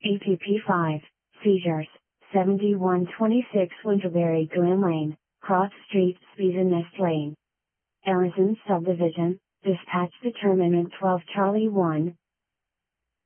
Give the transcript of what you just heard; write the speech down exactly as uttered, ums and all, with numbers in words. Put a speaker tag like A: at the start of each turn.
A: A P P five, seizures, seventy-one twenty-six Winterberry Glen Lane, Cross Street, Speedernest Lane. Ellison Subdivision, Dispatch Determinant twelve Charlie one,